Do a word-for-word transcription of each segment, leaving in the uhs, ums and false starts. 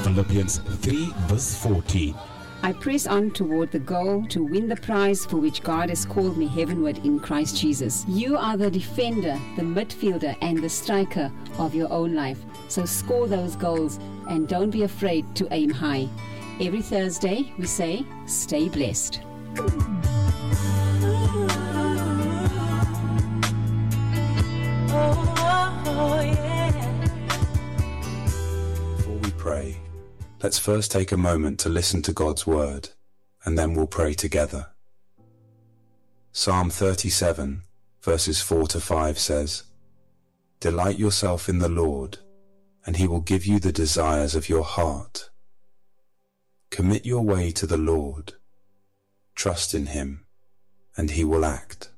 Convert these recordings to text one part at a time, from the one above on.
Philippians three verse fourteen. I press on toward the goal to win the prize for which God has called me heavenward in Christ Jesus. You are the defender, the midfielder, and the striker of your own life. So score those goals and don't be afraid to aim high. Every Thursday, we say, stay blessed. Before we pray, let's first take a moment to listen to God's word, and then we'll pray together. Psalm thirty-seven, verses four to five says, "Delight yourself in the Lord, and he will give you the desires of your heart. Commit your way to the Lord. Trust in him, and he will act."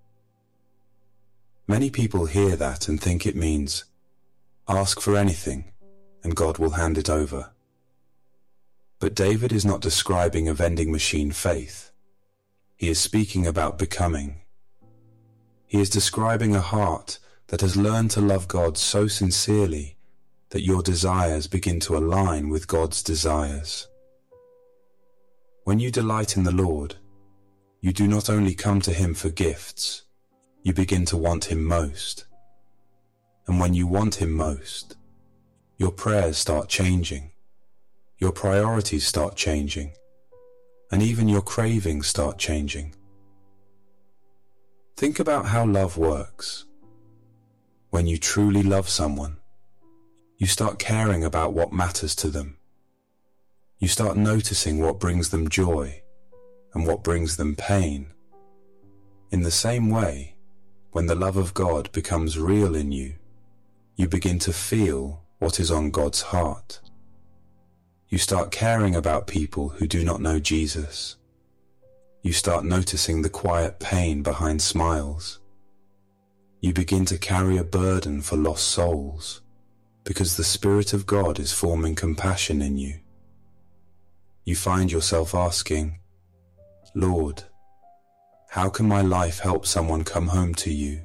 Many people hear that and think it means, ask for anything, and God will hand it over. But David is not describing a vending machine faith. He is speaking about becoming. He is describing a heart that has learned to love God so sincerely that your desires begin to align with God's desires. When you delight in the Lord, you do not only come to him for gifts, you begin to want him most. And when you want him most, your prayers start changing, your priorities start changing, and even your cravings start changing. Think about how love works. When you truly love someone, you start caring about what matters to them. You start noticing what brings them joy and what brings them pain. In the same way, when the love of God becomes real in you, you begin to feel what is on God's heart. You start caring about people who do not know Jesus. You start noticing the quiet pain behind smiles. You begin to carry a burden for lost souls, because the Spirit of God is forming compassion in you. You find yourself asking, "Lord, how can my life help someone come home to you?"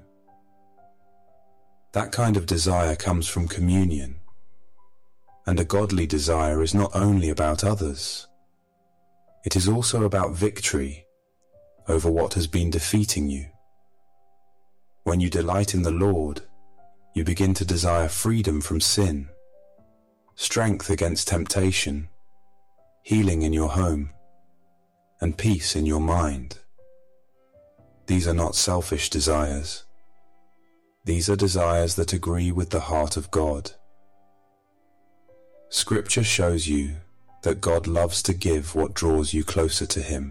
That kind of desire comes from communion. And a godly desire is not only about others. It is also about victory over what has been defeating you. When you delight in the Lord, you begin to desire freedom from sin, strength against temptation, healing in your home, and peace in your mind. These are not selfish desires. These are desires that agree with the heart of God. Scripture shows you that God loves to give what draws you closer to him.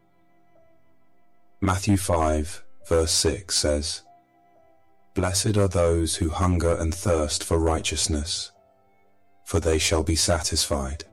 Matthew five, verse six says, "Blessed are those who hunger and thirst for righteousness, for they shall be satisfied."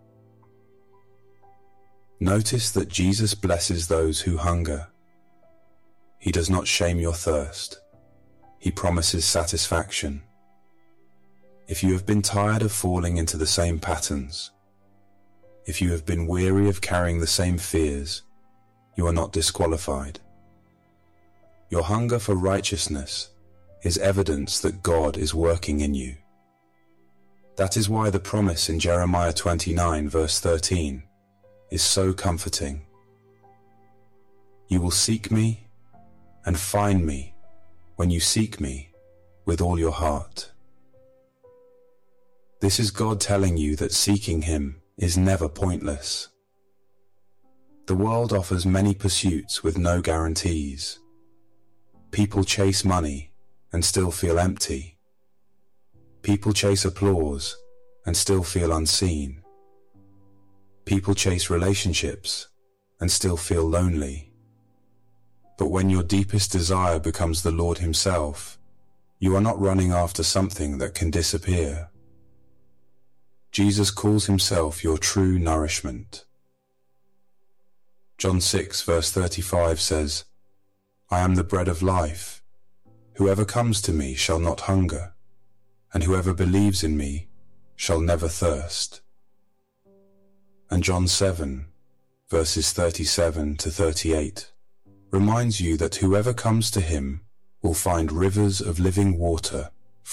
Notice that Jesus blesses those who hunger. He does not shame your thirst. He promises satisfaction. If you have been tired of falling into the same patterns, if you have been weary of carrying the same fears, you are not disqualified. Your hunger for righteousness is evidence that God is working in you. That is why the promise in Jeremiah twenty-nine, verse thirteen, is so comforting. "You will seek me and find me when you seek me with all your heart." This is God telling you that seeking him is never pointless. The world offers many pursuits with no guarantees. People chase money and still feel empty. People chase applause and still feel unseen. People chase relationships and still feel lonely. But when your deepest desire becomes the Lord himself, you are not running after something that can disappear. Jesus calls himself your true nourishment. John six, verse thirty-five says, "I am the bread of life. Whoever comes to me shall not hunger, and whoever believes in me shall never thirst." And John seven, verses thirty-seven to thirty-eight, reminds you that whoever comes to him will find rivers of living water